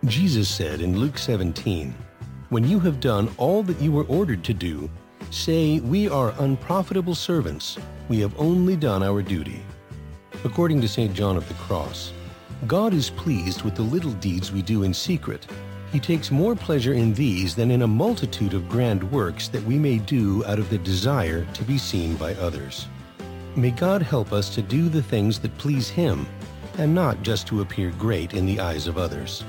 Jesus said in Luke 17, "When you have done all that you were ordered to do, say, 'We are unprofitable servants. We have only done our duty.'" According to St. John of the Cross, God is pleased with the little deeds we do in secret. He takes more pleasure in these than in a multitude of grand works that we may do out of the desire to be seen by others. May God help us to do the things that please Him, and not just to appear great in the eyes of others.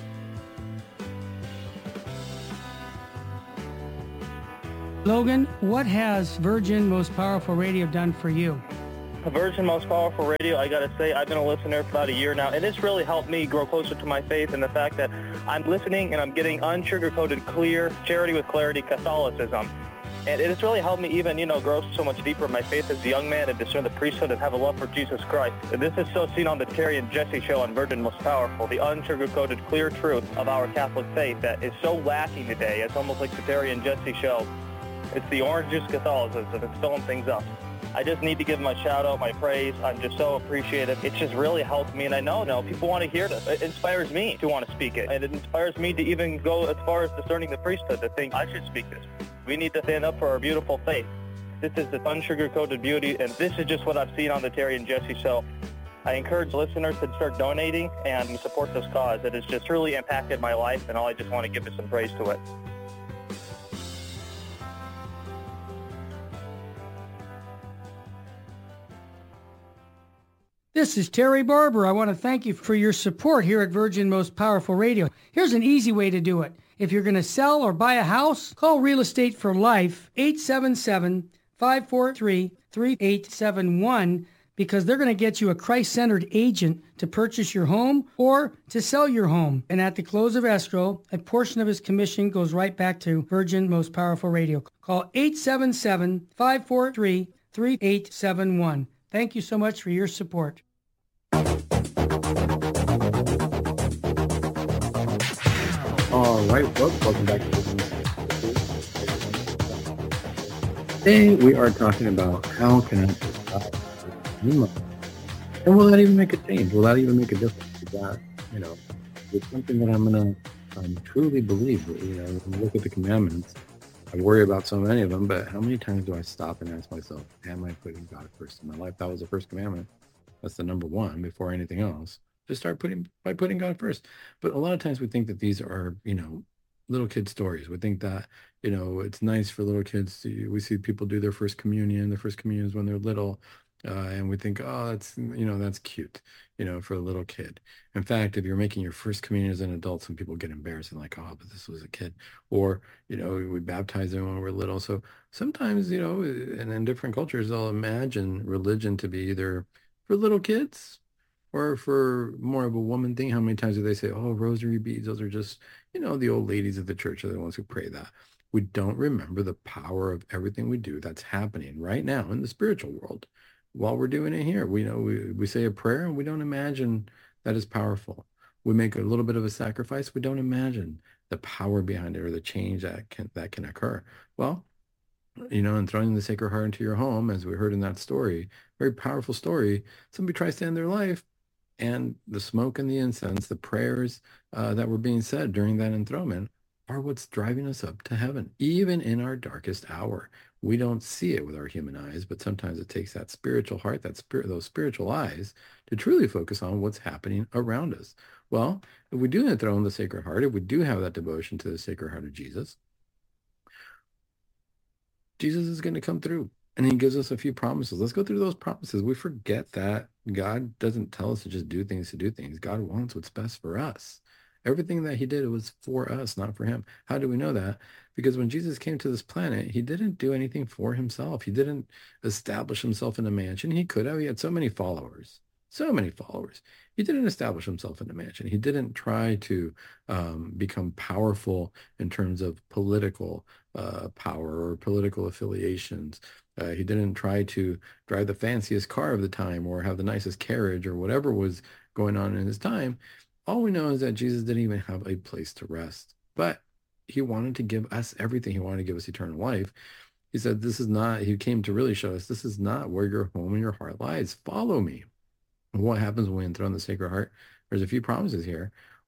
Logan, what has Virgin Most Powerful Radio done for you? Virgin Most Powerful Radio, I gotta say, I've been a listener for about a year now, and it's really helped me grow closer to my faith and the fact that I'm listening and I'm getting unsugar-coated, clear, charity with clarity Catholicism. And it has really helped me even, grow so much deeper in my faith as a young man and discern the priesthood and have a love for Jesus Christ. And this is so seen on the Terry and Jesse show on Virgin Most Powerful, the unsugar-coated, clear truth of our Catholic faith that is so lacking today. It's almost like the Terry and Jesse show. It's the orange juice Catholicism. It's filling things up. I just need to give them a shout out, my praise. I'm just so appreciative. It just really helped me, and I know people want to hear this. It inspires me to want to speak it, and it inspires me to even go as far as discerning the priesthood to think I should speak this. We need to stand up for our beautiful faith. This is the unsugar-coated beauty, and this is just what I've seen on the Terry and Jesse show. I encourage listeners to start donating and support this cause. It has just truly impacted my life, and all I just want to give is some praise to it. This is Terry Barber. I want to thank you for your support here at Virgin Most Powerful Radio. Here's an easy way to do it. If you're going to sell or buy a house, call Real Estate for Life, 877-543-3871, because they're going to get you a Christ-centered agent to purchase your home or to sell your home. And at the close of escrow, a portion of his commission goes right back to Virgin Most Powerful Radio. Call 877-543-3871. Thank you so much for your support. All right, folks, welcome back to Today we are talking about how can I stop and will that even make a change? Will that even make a difference? Is that, it's something that I'm going to truly believe. When you look at the commandments, I worry about so many of them, but how many times do I stop and ask myself, am I putting God first in my life? That was the first commandment. That's the number one before anything else. Just start by putting God first. But a lot of times we think that these are, little kid stories. We think that, it's nice for little kids we see people do their first communion. Their first communion is when they're little. And we think, oh, that's cute, for a little kid. In fact, if you're making your first communion as an adult, some people get embarrassed and like, oh, but this was a kid. Or, we baptize them when we're little. So sometimes, and in different cultures, they'll imagine religion to be either for little kids or for more of a woman thing. How many times do they say, oh, rosary beads, those are just, the old ladies of the church are the ones who pray that. We don't remember the power of everything we do that's happening right now in the spiritual world. While we're doing it here, we say a prayer and we don't imagine that is powerful. We make a little bit of a sacrifice. We don't imagine the power behind it or the change that can occur. Well, and throwing the Sacred Heart into your home, as we heard in that story, very powerful story. Somebody tries to end their life, and the smoke and the incense, the prayers that were being said during that enthronement are what's driving us up to heaven, even in our darkest hour. We don't see it with our human eyes, but sometimes it takes that spiritual heart, those spiritual eyes to truly focus on what's happening around us. Well, if we do enthrone the Sacred Heart, if we do have that devotion to the Sacred Heart of Jesus, Jesus is going to come through, and he gives us a few promises. Let's go through those promises. We forget that God doesn't tell us to just do things to do things. God wants what's best for us. Everything that he did was for us, not for him. How do we know that? Because when Jesus came to this planet, he didn't do anything for himself. He didn't establish himself in a mansion. He could have. He had so many followers. He didn't establish himself in a mansion. He didn't try to become powerful in terms of political power or political affiliations. He didn't try to drive the fanciest car of the time or have the nicest carriage or whatever was going on in his time. All we know is that Jesus didn't even have a place to rest, but he wanted to give us everything. He wanted to give us eternal life. He said, he came to really show us, this is not where your home and your heart lies. Follow me. And what happens when we enthrone the Sacred Heart? There's a few promises here.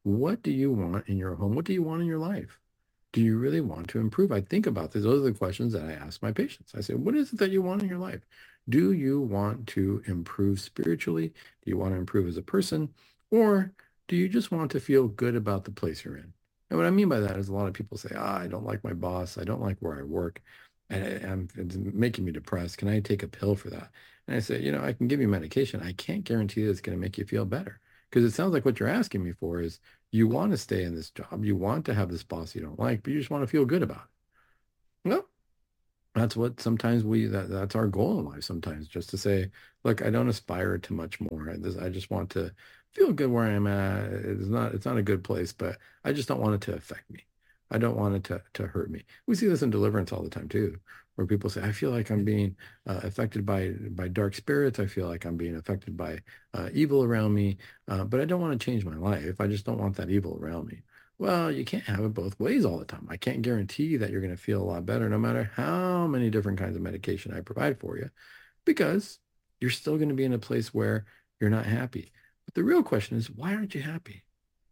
What do you want in your home? What do you want in your life? Do you really want to improve? I think about this. Those are the questions that I ask my patients. I say, what is it that you want in your life? Do you want to improve spiritually? Do you want to improve as a person? Or do you just want to feel good about the place you're in? And what I mean by that is a lot of people say, I don't like my boss. I don't like where I work. And it's making me depressed. Can I take a pill for that? And I say, I can give you medication. I can't guarantee that it's going to make you feel better. Because it sounds like what you're asking me for is you want to stay in this job. You want to have this boss you don't like, but you just want to feel good about it. Well, that's what sometimes that's our goal in life sometimes, just to say, look, I don't aspire to much more. I just want to feel good where I'm at. It's not a good place, but I just don't want it to affect me. I don't want it to hurt me. We see this in deliverance all the time too, where people say, I feel like I'm being affected by dark spirits. I feel like I'm being affected by evil around me, but I don't want to change my life. I just don't want that evil around me. Well, you can't have it both ways all the time. I can't guarantee that you're going to feel a lot better no matter how many different kinds of medication I provide for you, because you're still going to be in a place where you're not happy. But the real question is, why aren't you happy?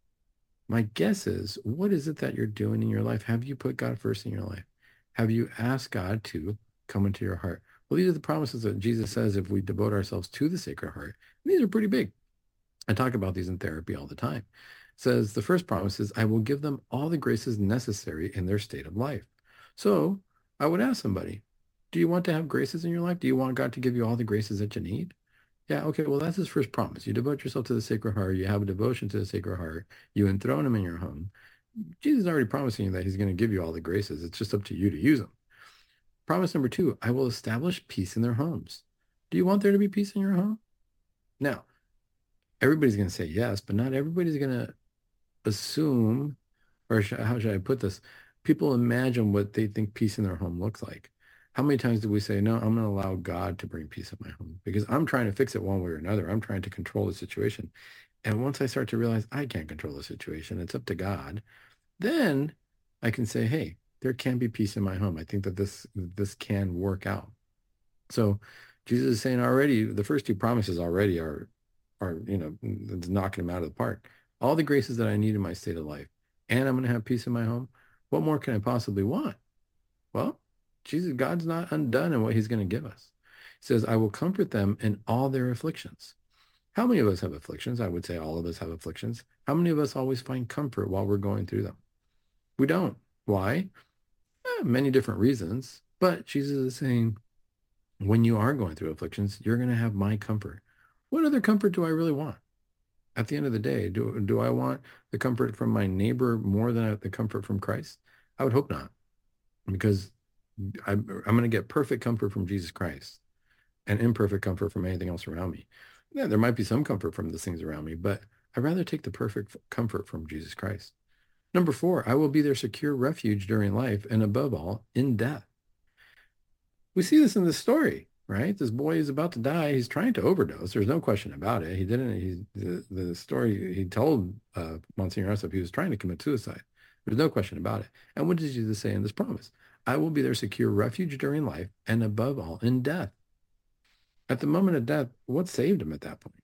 My guess is, what is it that you're doing in your life? Have you put God first in your life? Have you asked God to come into your heart? Well, these are the promises that Jesus says if we devote ourselves to the Sacred Heart. And these are pretty big. I talk about these in therapy all the time. It says the first promise is, I will give them all the graces necessary in their state of life. So I would ask somebody, do you want to have graces in your life? Do you want God to give you all the graces that you need? Yeah, okay, well, that's his first promise. You devote yourself to the Sacred Heart. You have a devotion to the Sacred Heart. You enthrone him in your home. Jesus is already promising you that he's going to give you all the graces. It's just up to you to use them. Promise number 2, I will establish peace in their homes. Do you want there to be peace in your home? Now, everybody's going to say yes, but not everybody's going to assume, or how should I put this? People imagine what they think peace in their home looks like. How many times do we say, no, I'm going to allow God to bring peace in my home because I'm trying to fix it one way or another. I'm trying to control the situation. And once I start to realize I can't control the situation, it's up to God, then I can say, hey, there can be peace in my home. I think that this can work out. So Jesus is saying already, the first 2 promises already are it's knocking them out of the park. All the graces that I need in my state of life, and I'm going to have peace in my home. What more can I possibly want? Well, Jesus, God's not undone in what he's going to give us. He says, I will comfort them in all their afflictions. How many of us have afflictions? I would say all of us have afflictions. How many of us always find comfort while we're going through them? We don't. Why? Many different reasons. But Jesus is saying, when you are going through afflictions, you're going to have my comfort. What other comfort do I really want? At the end of the day, do I want the comfort from my neighbor more than the comfort from Christ? I would hope not, because I'm going to get perfect comfort from Jesus Christ and imperfect comfort from anything else around me. Yeah, there might be some comfort from the things around me, but I'd rather take the perfect comfort from Jesus Christ. Number 4, I will be their secure refuge during life and above all, in death. We see this in the story, right? This boy is about to die. He's trying to overdose. There's no question about it. The story he told Monsignor Esop, he was trying to commit suicide. There's no question about it. And what did Jesus say in this promise? I will be their secure refuge during life and above all in death. At the moment of death, what saved him at that point?